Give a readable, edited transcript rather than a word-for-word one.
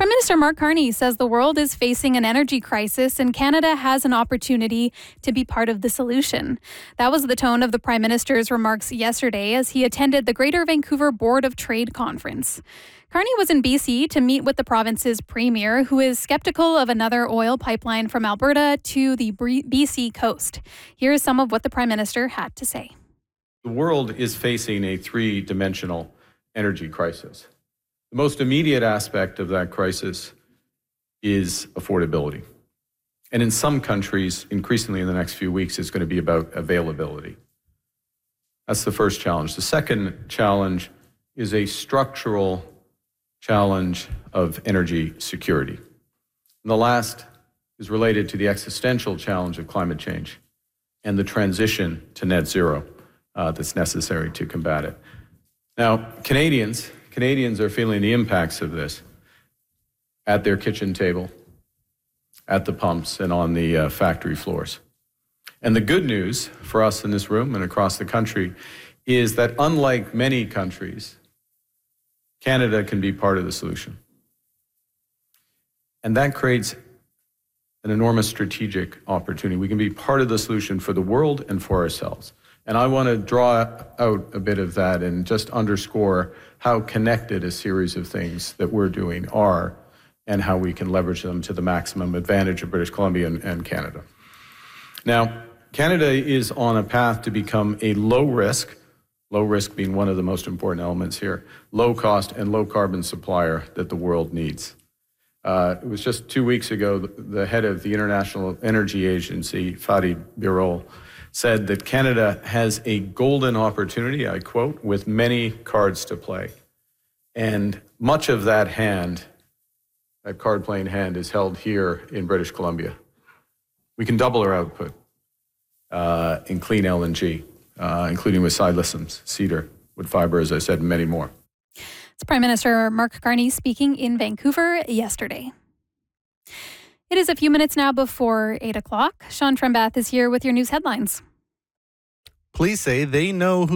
Prime Minister Mark Carney says the world is facing an energy crisis and Canada has an opportunity to be part of the solution. That was the tone of the Prime Minister's remarks yesterday as he attended the Greater Vancouver Board of Trade Conference. Carney was in BC to meet with the province's premier, who is skeptical of another oil pipeline from Alberta to the BC coast. Here's some of what the Prime Minister had to say. The world is facing a three-dimensional energy crisis. The most immediate aspect of that crisis is affordability. And in some countries, increasingly in the next few weeks, it's going to be about availability. That's the first challenge. The second challenge is a structural challenge of energy security. And the last is related to the existential challenge of climate change and the transition to net zero that's necessary to combat it. Now, Canadians are feeling the impacts of this at their kitchen table, at the pumps, and on the factory floors. And the good news for us in this room and across the country is that unlike many countries, Canada can be part of the solution. And that creates an enormous strategic opportunity. We can be part of the solution for the world and for ourselves. And I want to draw out a bit of that and just underscore how connected a series of things that we're doing are and how we can leverage them to the maximum advantage of British Columbia and Canada. Now, Canada is on a path to become a low risk being one of the most important elements here, low cost and low carbon supplier that the world needs. It was just 2 weeks ago, the head of the International Energy Agency, Fatih Birol, said that Canada has a golden opportunity, I quote, with many cards to play. And much of that hand, that card playing hand, is held here in British Columbia. We can double our output in clean LNG, including with side listens, cedar, wood fiber, as I said, and many more. It's Prime Minister Mark Carney speaking in Vancouver yesterday. It is a few minutes now before 8 o'clock. Sean Trembath is here with your news headlines. Police say they know who